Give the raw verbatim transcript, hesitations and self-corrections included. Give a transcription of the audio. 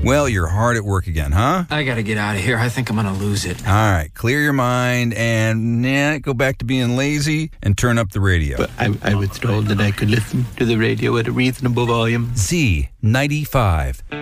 Well, you're hard at work again, huh? I gotta get out of here. I think I'm gonna lose it. All right, clear your mind and yeah, go back to being lazy and turn up the radio. But I, I was told that I could listen to the radio at a reasonable volume. Z ninety-five.